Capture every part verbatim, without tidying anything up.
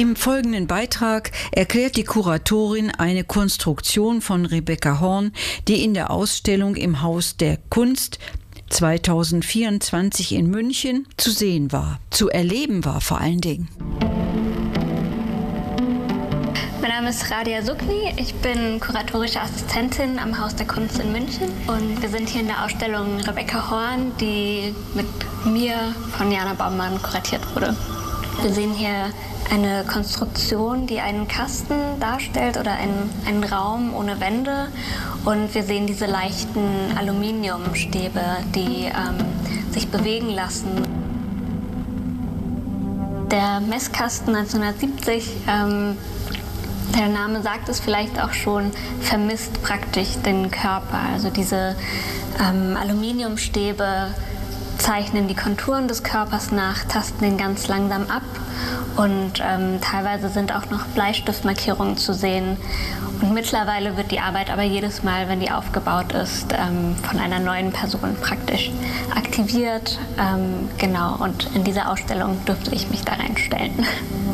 Im folgenden Beitrag erklärt die Kuratorin eine Konstruktion von Rebecca Horn, die in der Ausstellung im Haus der Kunst zweitausendvierundzwanzig in München zu sehen war, zu erleben war vor allen Dingen. Mein Name ist Radia Sukni, ich bin kuratorische Assistentin am Haus der Kunst in München und wir sind hier in der Ausstellung Rebecca Horn, die mit mir von Jana Baumann kuratiert wurde. Wir sehen hier eine Konstruktion, die einen Kasten darstellt oder einen, einen Raum ohne Wände. Und wir sehen diese leichten Aluminiumstäbe, die ähm, sich bewegen lassen. Der Messkasten neunzehnhundertsiebzig, ähm, der Name sagt es vielleicht auch schon, vermisst praktisch den Körper. Also diese ähm, Aluminiumstäbe zeichnen die Konturen des Körpers nach, tasten ihn ganz langsam ab und ähm, teilweise sind auch noch Bleistiftmarkierungen zu sehen. Und mittlerweile wird die Arbeit aber jedes Mal, wenn die aufgebaut ist, ähm, von einer neuen Person praktisch aktiviert. Ähm, genau, und in dieser Ausstellung durfte ich mich da reinstellen.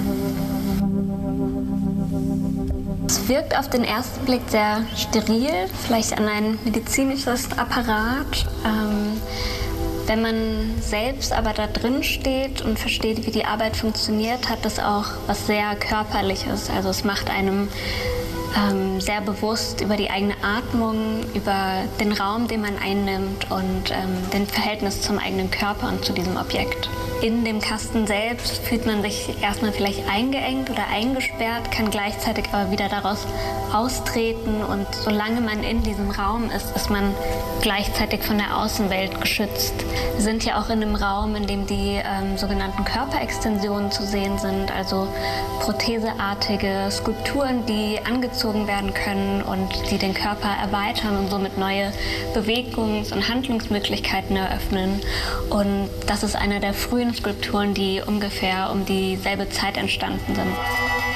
Es wirkt auf den ersten Blick sehr steril, vielleicht an ein medizinisches Apparat. Ähm, Wenn man selbst aber da drin steht und versteht, wie die Arbeit funktioniert, hat das auch was sehr Körperliches. Also es macht einem ähm, sehr bewusst über die eigene Atmung, über den Raum, den man einnimmt und ähm, den Verhältnis zum eigenen Körper und zu diesem Objekt. In dem Kasten selbst fühlt man sich erstmal vielleicht eingeengt oder eingesperrt, kann gleichzeitig aber wieder daraus austreten und solange man in diesem Raum ist, ist man gleichzeitig von der Außenwelt geschützt. Wir sind ja auch in einem Raum, in dem die ähm, sogenannten Körperextensionen zu sehen sind, also protheseartige Skulpturen, die angezogen werden können und die den Körper erweitern und somit neue Bewegungs- und Handlungsmöglichkeiten eröffnen. Und das ist eine der frühen Skulpturen, die ungefähr um dieselbe Zeit entstanden sind.